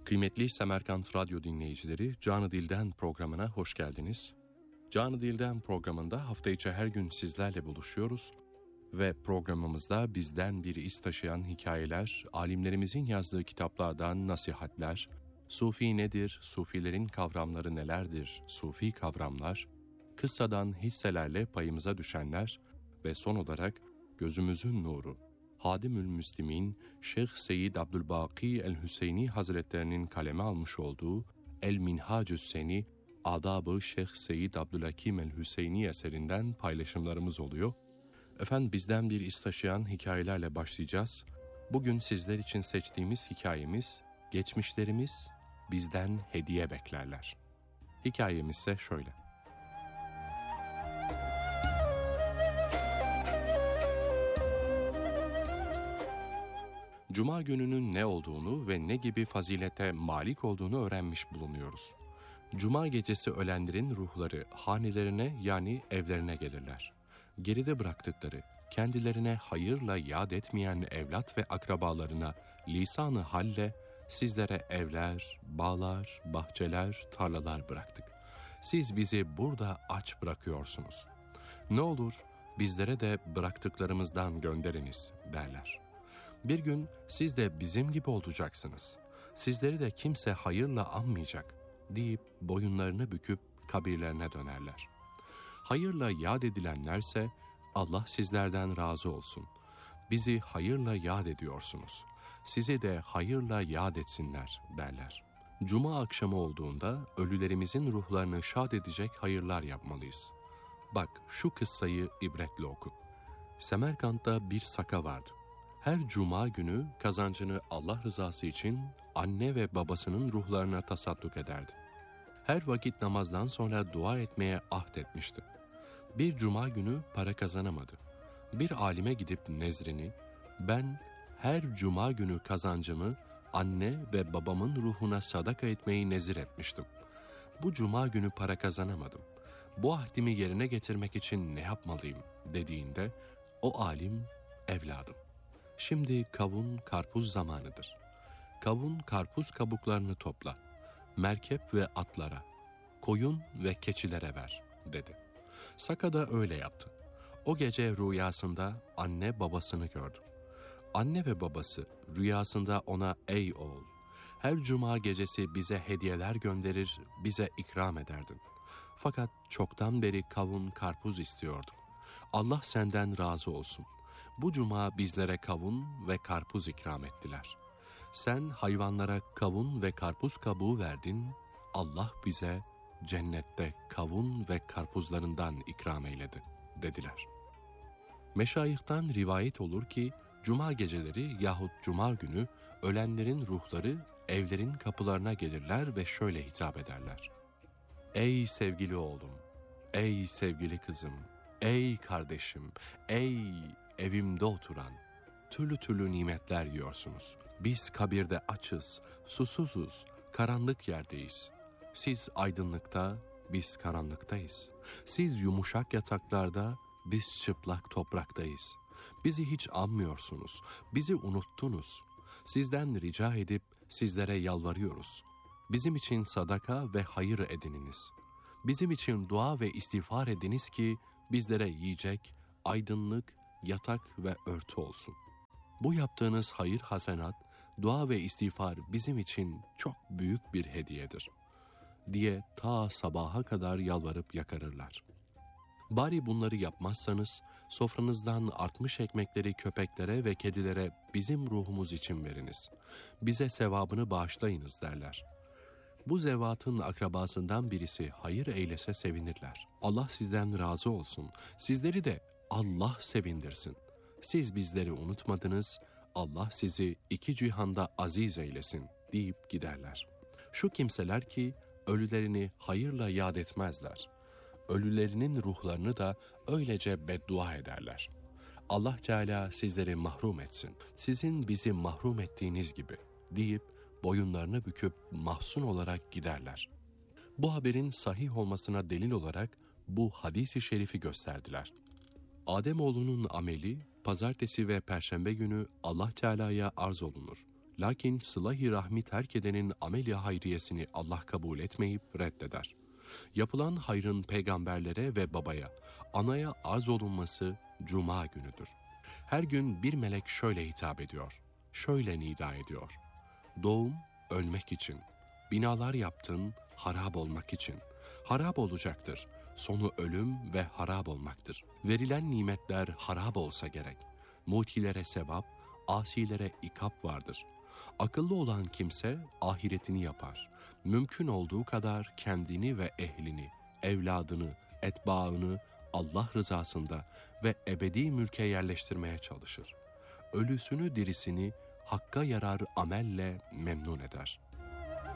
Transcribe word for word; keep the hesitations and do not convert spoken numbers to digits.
Kıymetli Semerkant Radyo dinleyicileri, Canı Dilden programına hoş geldiniz. Canı Dilden programında hafta içi her gün sizlerle buluşuyoruz ve programımızda bizden bir iz taşıyan hikayeler, alimlerimizin yazdığı kitaplardan nasihatler, Sufi nedir, Sufilerin kavramları nelerdir, Sufi kavramlar, kıssadan hisselerle payımıza düşenler ve son olarak gözümüzün nuru, Hadimül Müslimin Şeyh Seyyid Abdülbaki el-Hüseyni Hazretlerinin kaleme almış olduğu El-Minhacü's Seni Adab-ı Şeyh Seyyid Abdülhakim el-Hüseyni eserinden paylaşımlarımız oluyor. Efendim bizden bir iz taşıyan hikayelerle başlayacağız. Bugün sizler için seçtiğimiz hikayemiz, geçmişlerimiz bizden hediye beklerler. Hikayemiz ise şöyle. Cuma gününün ne olduğunu ve ne gibi fazilete malik olduğunu öğrenmiş bulunuyoruz. Cuma gecesi ölenlerin ruhları hanelerine yani evlerine gelirler. Geride bıraktıkları, kendilerine hayırla yad etmeyen evlat ve akrabalarına lisan-ı halle sizlere evler, bağlar, bahçeler, tarlalar bıraktık. Siz bizi burada aç bırakıyorsunuz. Ne olur bizlere de bıraktıklarımızdan gönderiniz derler. Bir gün siz de bizim gibi olacaksınız. Sizleri de kimse hayırla anmayacak deyip boyunlarını büküp kabirlerine dönerler. Hayırla yad edilenlerse Allah sizlerden razı olsun. Bizi hayırla yad ediyorsunuz. Sizi de hayırla yad etsinler derler. Cuma akşamı olduğunda ölülerimizin ruhlarını şad edecek hayırlar yapmalıyız. Bak şu kıssayı ibretle oku. Semerkant'ta bir saka vardı. Her cuma günü kazancını Allah rızası için anne ve babasının ruhlarına tasadduk ederdi. Her vakit namazdan sonra dua etmeye ahdetmişti. Bir cuma günü para kazanamadı. Bir alime gidip nezrini, ben her cuma günü kazancımı anne ve babamın ruhuna sadaka etmeyi nezir etmiştim. Bu cuma günü para kazanamadım. Bu ahdimi yerine getirmek için ne yapmalıyım dediğinde o alim, evladım, şimdi kavun karpuz zamanıdır. Kavun karpuz kabuklarını topla. Merkep ve atlara, koyun ve keçilere ver dedi. Saka da öyle yaptı. O gece rüyasında anne babasını gördü. Anne ve babası rüyasında ona ey oğul, her cuma gecesi bize hediyeler gönderir, bize ikram ederdin. Fakat çoktan beri kavun karpuz istiyorduk. Allah senden razı olsun. Bu cuma bizlere kavun ve karpuz ikram ettiler. Sen hayvanlara kavun ve karpuz kabuğu verdin, Allah bize cennette kavun ve karpuzlarından ikram eyledi dediler. Meşayihtan rivayet olur ki, cuma geceleri yahut cuma günü ölenlerin ruhları evlerin kapılarına gelirler ve şöyle hitap ederler. Ey sevgili oğlum, ey sevgili kızım, ey kardeşim, ey evimde oturan, türlü türlü nimetler yiyorsunuz. Biz kabirde açız, susuzuz, karanlık yerdeyiz. Siz aydınlıkta, biz karanlıktayız. Siz yumuşak yataklarda, biz çıplak topraktayız. Bizi hiç anmıyorsunuz, bizi unuttunuz. Sizden rica edip sizlere yalvarıyoruz. Bizim için sadaka ve hayır edininiz. Bizim için dua ve istiğfar ediniz ki bizlere yiyecek, aydınlık, yatak ve örtü olsun. Bu yaptığınız hayır hasenat, dua ve istiğfar bizim için çok büyük bir hediyedir diye ta sabaha kadar yalvarıp yakarırlar. Bari bunları yapmazsanız sofranızdan artmış ekmekleri köpeklere ve kedilere bizim ruhumuz için veriniz. Bize sevabını bağışlayınız derler. Bu zevatın akrabasından birisi hayır eylese sevinirler. Allah sizden razı olsun, sizleri de Allah sevindirsin. Siz bizleri unutmadınız, Allah sizi iki cihanda aziz eylesin deyip giderler. Şu kimseler ki ölülerini hayırla yad etmezler. Ölülerinin ruhlarını da öylece beddua ederler. Allah Teala sizleri mahrum etsin, sizin bizi mahrum ettiğiniz gibi deyip boyunlarını büküp mahzun olarak giderler. Bu haberin sahih olmasına delil olarak bu hadis-i şerifi gösterdiler. Ademoğlunun ameli pazartesi ve perşembe günü Allah Teala'ya arz olunur. Lakin sıla-i rahmi terk edenin ameli hayriyesini Allah kabul etmeyip reddeder. Yapılan hayrın peygamberlere ve babaya, anaya arz olunması Cuma günüdür. Her gün bir melek şöyle hitap ediyor, şöyle nida ediyor. Doğum, ölmek için. Binalar yaptın, harap olmak için. Harap olacaktır. Sonu ölüm ve harap olmaktır. Verilen nimetler harap olsa gerek. Mutilere sevap, asilere ikap vardır. Akıllı olan kimse ahiretini yapar. Mümkün olduğu kadar kendini ve ehlini, evladını, etbaını Allah rızasında ve ebedi mülke yerleştirmeye çalışır. Ölüsünü dirisini hakka yarar amelle memnun eder.